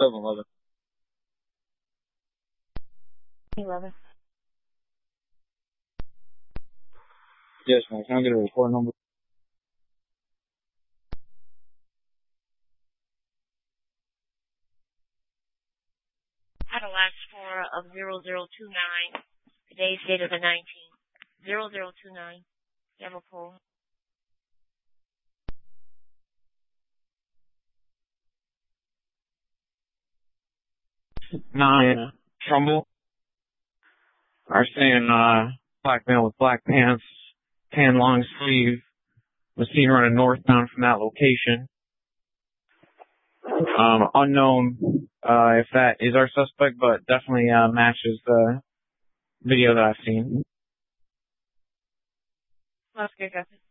7-Eleven. 11. Yes, ma'am. Can I get a report number? Had a last four of 0029. Today's date of the 19th. 0029. You have a poll. 9, Trumbull. Are saying, black male with black pants, tan long sleeve, was seen running northbound from that location. Unknown, if that is our suspect, but definitely, matches the video that I've seen. That's good, guys.